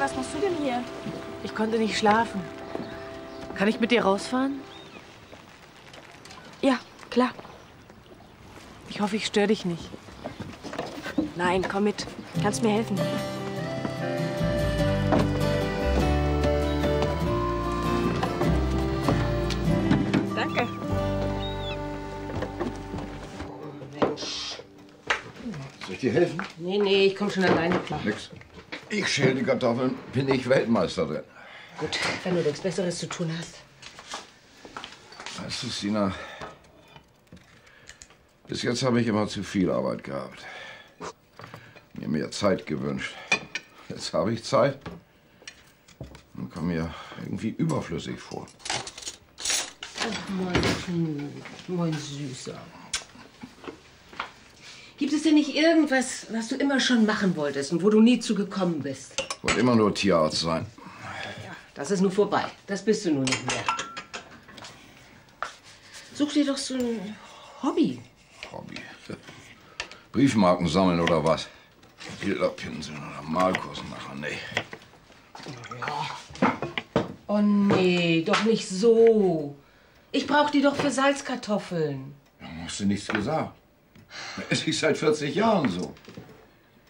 was machst du denn hier? Ich konnte nicht schlafen. Kann ich mit dir rausfahren? Ja, klar. Ich hoffe, ich störe dich nicht. Nein, komm mit. Kannst mir helfen. Danke. Mensch. Soll ich dir helfen? Nee, ich komme schon alleine klar. Nix. Ich schäle die Kartoffeln, bin ich Weltmeister drin. Gut, wenn du nichts Besseres zu tun hast. Weißt du, Sina, bis jetzt habe ich immer zu viel Arbeit gehabt. Mir mehr Zeit gewünscht. Jetzt habe ich Zeit und komme mir irgendwie überflüssig vor. Ach, mein Kind, mein Süßer. Gibt es denn nicht irgendwas, was du immer schon machen wolltest und wo du nie zu gekommen bist? Ich wollte immer nur Tierarzt sein. Ja, das ist nur vorbei. Das bist du nun nicht mehr. Such dir doch so ein Hobby. Hobby. Briefmarken sammeln oder was? Bilderpinseln oder Malkursen machen, nee. Oh nee, doch nicht so. Ich brauch die doch für Salzkartoffeln. Da hast du nichts gesagt. Das esse ich seit 40 Jahren so.